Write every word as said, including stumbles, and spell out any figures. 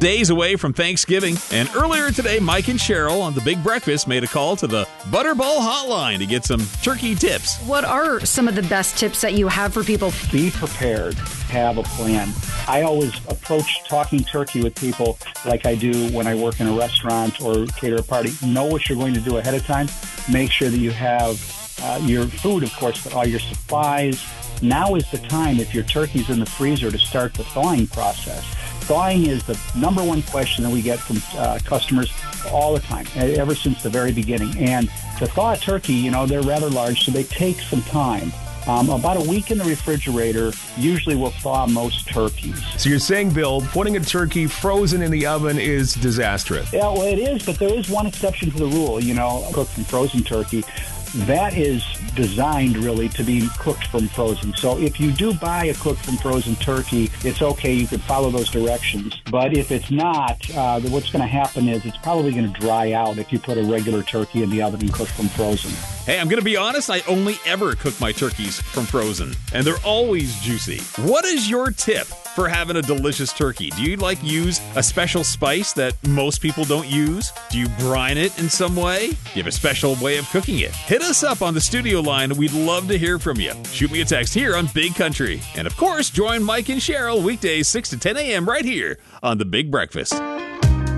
days away from Thanksgiving, and earlier today, Mike and Cheryl on The Big Breakfast made a call to the Butterball Hotline to get some turkey tips. What are some of the best tips that you have for people? Be prepared. Have a plan. I always approach talking turkey with people like I do when I work in a restaurant or cater a party. Know what you're going to do ahead of time. Make sure that you have uh, your food, of course, but all your supplies. Now is the time, if your turkey's in the freezer, to start the thawing process. Thawing is the number one question that we get from uh, customers all the time, ever since the very beginning. And to thaw a turkey, you know, they're rather large, so they take some time. Um, about a week in the refrigerator usually will thaw most turkeys. So you're saying, Bill, putting a turkey frozen in the oven is disastrous? Yeah, well, it is, but there is one exception to the rule. You know, cooked from frozen turkey, that is designed really to be cooked from frozen. So if you do buy a cooked from frozen turkey, it's okay. You can follow those directions. But if it's not, uh, what's going to happen is it's probably going to dry out if you put a regular turkey in the oven and cook from frozen. Hey, I'm going to be honest, I only ever cook my turkeys from frozen, and they're always juicy. What is your tip for having a delicious turkey? Do you, like, use a special spice that most people don't use? Do you brine it in some way? Do you have a special way of cooking it? Hit us up on the studio line. We'd love to hear from you. Shoot me a text here on Big Country. And, of course, join Mike and Cheryl weekdays six to ten a.m. right here on The Big Breakfast.